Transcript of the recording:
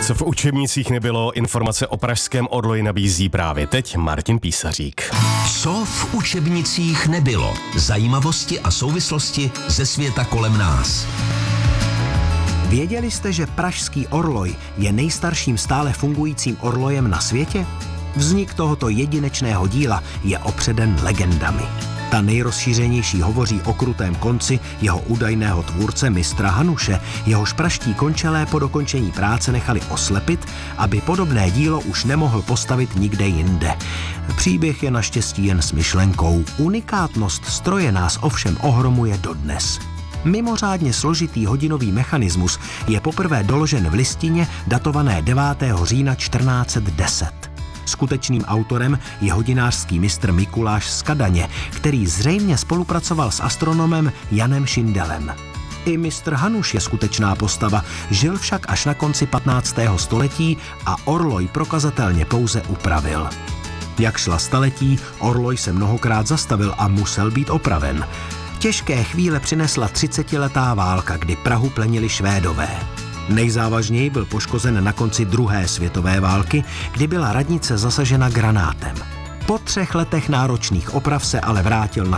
Co v učebnicích nebylo, informace o pražském orloji nabízí právě teď Martin Písařík. Co v učebnicích nebylo? Zajímavosti a souvislosti ze světa kolem nás. Věděli jste, že pražský orloj je nejstarším stále fungujícím orlojem na světě? Vznik tohoto jedinečného díla je opředen legendami. Ta nejrozšířenější hovoří o krutém konci jeho údajného tvůrce mistra Hanuše, jehož pražští končelé po dokončení práce nechali oslepit, aby podobné dílo už nemohl postavit nikde jinde. Příběh je naštěstí jen smyšlenkou. Unikátnost stroje nás ovšem ohromuje dodnes. Mimořádně složitý hodinový mechanismus je poprvé doložen v listině datované 9. října 1410. Skutečným autorem je hodinářský mistr Mikuláš z Kadaně, který zřejmě spolupracoval s astronomem Janem Šindelem. I mistr Hanuš je skutečná postava, žil však až na konci 15. století a orloj prokazatelně pouze upravil. Jak šla staletí, orloj se mnohokrát zastavil a musel být opraven. Těžké chvíle přinesla 30letá válka, kdy Prahu plenili Švédové. Nejzávažněji byl poškozen na konci druhé světové války, kdy byla radnice zasažena granátem. Po 3 letech náročných oprav se ale vrátil na